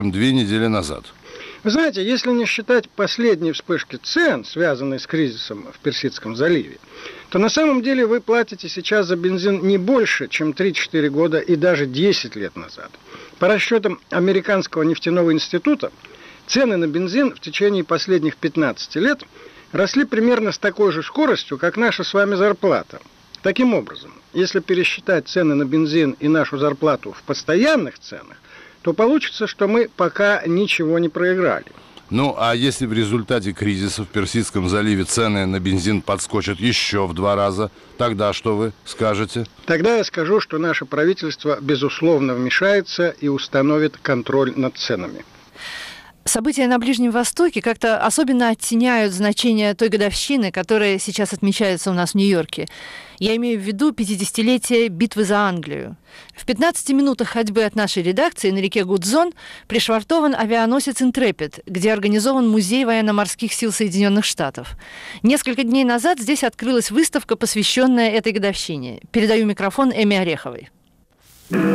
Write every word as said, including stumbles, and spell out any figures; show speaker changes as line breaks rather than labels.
две недели назад.
Вы знаете, если не считать последние вспышки цен, связанные с кризисом в Персидском заливе, то на самом деле вы платите сейчас за бензин не больше, чем три-четыре года и даже десять лет назад. По расчетам Американского нефтяного института, цены на бензин в течение последних пятнадцати лет росли примерно с такой же скоростью, как наша с вами зарплата. Таким образом, если пересчитать цены на бензин и нашу зарплату в постоянных ценах, то получится, что мы пока ничего не проиграли.
Ну, а если в результате кризиса в Персидском заливе цены на бензин подскочат еще в два раза, тогда что вы скажете?
Тогда я скажу, что наше правительство, безусловно, вмешается и установит контроль над ценами.
События на Ближнем Востоке как-то особенно оттеняют значение той годовщины, которая сейчас отмечается у нас в Нью-Йорке. Я имею в виду пятидесятилетие битвы за Англию. В пятнадцати минутах ходьбы от нашей редакции на реке Гудзон пришвартован авианосец «Интрепид», где организован музей военно-морских сил Соединенных Штатов. Несколько дней назад здесь открылась выставка, посвященная этой годовщине. Передаю микрофон Эми Ореховой.